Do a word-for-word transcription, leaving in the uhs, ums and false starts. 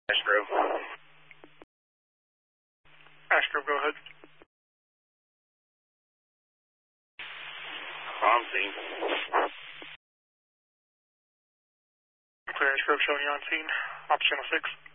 Astro. Astro, go ahead. On scene. Clear Astro, showing you on scene. Op channel six.